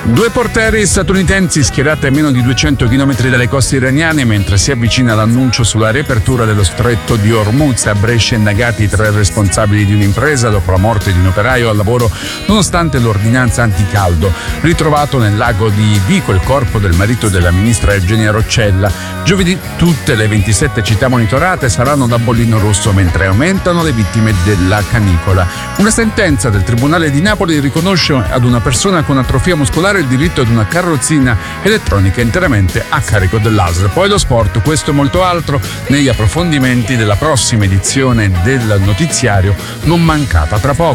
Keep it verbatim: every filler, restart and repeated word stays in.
Due portieri statunitensi schierati a meno di duecento chilometri dalle coste iraniane mentre si avvicina l'annuncio sulla riapertura dello stretto di Hormuz. A Brescia indagati i tre responsabili di un'impresa dopo la morte di un operaio al lavoro nonostante l'ordinanza anticaldo. Ritrovato nel lago di Vico il corpo del marito della ministra Eugenia Roccella. Giovedì tutte le ventisette città monitorate saranno da bollino rosso mentre aumentano le vittime della canicola. Una sentenza del Tribunale di Napoli riconosce ad una persona con atrofia muscolare il diritto ad una carrozzina elettronica interamente a carico dell'A S L. Poi lo sport, questo e molto altro negli approfondimenti della prossima edizione del notiziario non mancata tra poco.